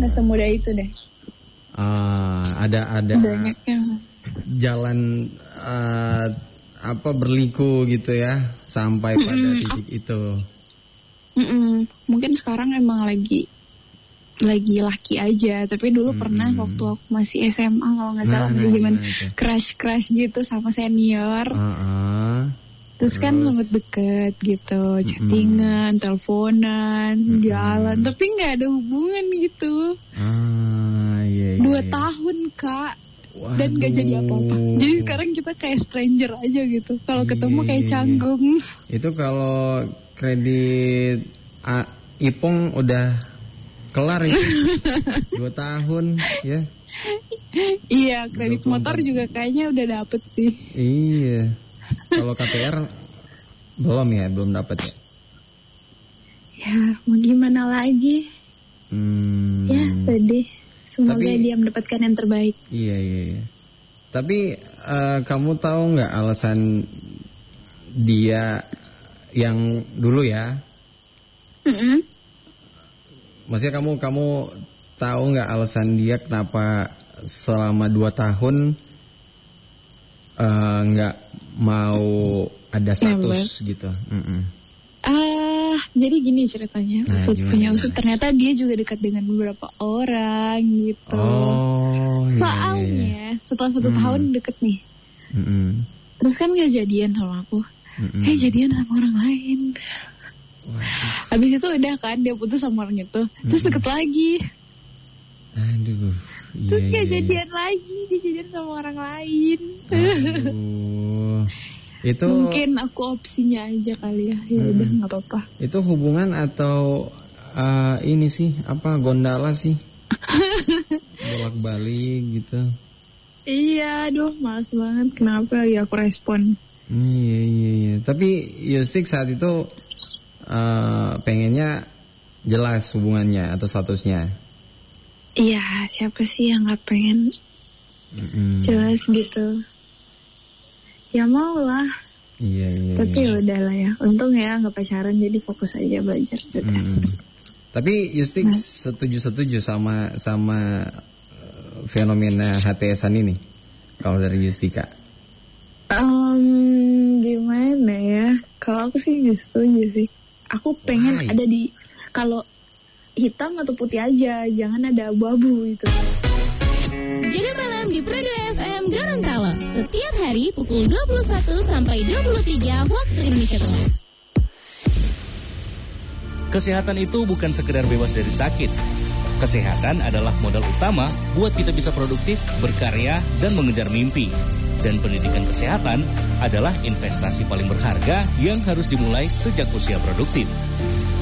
nggak semudah itu deh. Ada banyak yang jalan berliku gitu ya sampai pada titik itu. Mungkin sekarang emang lagi laki aja, tapi dulu pernah waktu aku masih SMA kalau nggak salah masih zaman crush gitu sama senior. Terus kan sempet deket gitu, chattingan, teleponan, jalan, tapi nggak ada hubungan gitu. 2 tahun Kak. Waduh. Dan gak jadi apa-apa. Jadi sekarang kita kayak stranger aja gitu. Kalau ketemu kayak canggung. Itu kalau kredit Ipong udah kelar itu 2 tahun ya. Iya, kredit motor juga kayaknya udah dapet sih. Iya. Kalau KPR belum dapet ya. Ya, mau gimana lagi? Ya, sedih. Semoga dia mendapatkan yang terbaik. Iya. Tapi kamu tahu nggak alasan dia yang dulu ya? Maksudnya kamu tahu nggak alasan dia kenapa selama 2 tahun nggak mau ada status gitu? Jadi gini ceritanya, Usut ternyata dia juga dekat dengan beberapa orang gitu. Soalnya setelah 1 tahun deket nih, terus kan gak jadian sama aku, jadian sama orang lain. Habis itu udah kan dia putus sama orang itu, terus deket lagi. Aduh. Terus gak jadian lagi, dia jadian sama orang lain. Itu mungkin aku opsinya aja kali ya. Ya udah nggak apa-apa. Itu hubungan atau ini sih gondala sih? Bolak-balik gitu. Iya, aduh males banget. Kenapa ya aku respon? Iya. Tapi Yustik saat itu pengennya jelas hubungannya atau statusnya. Iya, siapa sih yang nggak pengen jelas gitu? Ya mau lah. Iya. Tapi ya udahlah ya. Untung ya nggak pacaran, jadi fokus aja belajar. Tapi Yustik setuju sama fenomena HTS-an ini kalau dari Yustika? Gimana ya? Kalau aku sih nggak setuju sih. Aku pengen ada di kalau hitam atau putih aja, jangan ada abu-abu itu. Jaga malam di Pro 2 FM Gorontalo setiap hari pukul 21 sampai 23 waktu Indonesia Tengah. Kesehatan itu bukan sekedar bebas dari sakit. Kesehatan adalah modal utama buat kita bisa produktif, berkarya, dan mengejar mimpi. Dan pendidikan kesehatan adalah investasi paling berharga yang harus dimulai sejak usia produktif.